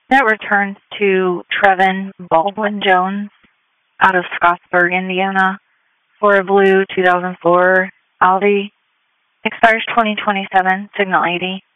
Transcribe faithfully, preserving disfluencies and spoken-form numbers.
That returns to Trevin Baldwin Jones out of Scottsburg, Indiana, for a blue two thousand four Audi. Expires twenty twenty-seven, signal eighty.